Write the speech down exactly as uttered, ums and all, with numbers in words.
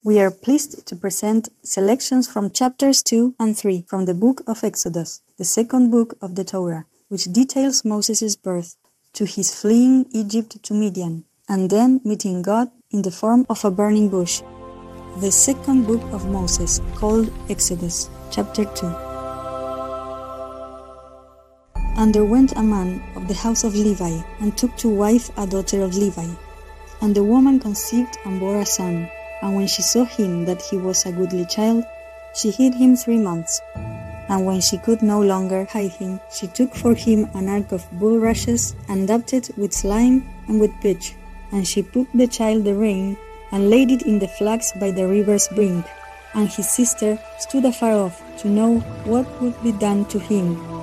We are pleased to present selections from chapters two and three from the book of Exodus, the second book of the Torah, which details Moses' birth, to his fleeing Egypt to Midian, and then meeting God in the form of a burning bush. The second book of Moses, called Exodus, chapter two. And there went a man of the house of Levi, and took to wife a daughter of Levi. And the woman conceived and bore a son. And when she saw him that he was a goodly child, she hid him three months. And when she could no longer hide him, she took for him an ark of bulrushes, and dabbed it with slime and with pitch. And she put the child therein, and laid it in the flags by the river's brink. And his sister stood afar off to know what would be done to him.